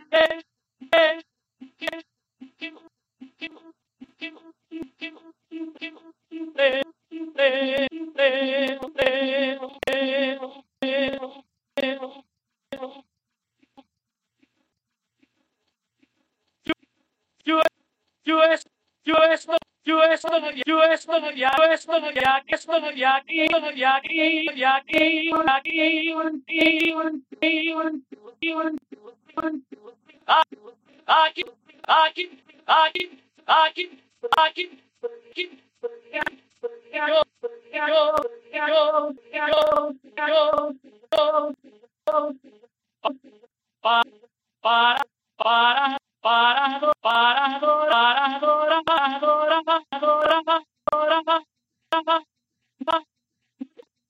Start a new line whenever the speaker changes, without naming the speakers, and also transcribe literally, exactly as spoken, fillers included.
Yo es, yo es, yo es, yo es, ya, yo es, ya, que es, ya, aquí, ya, aquí, ya, aquí, aquí, aquí, aquí, aquí, aquí, aquí, aquí, yo, yo, yo, yo, yo,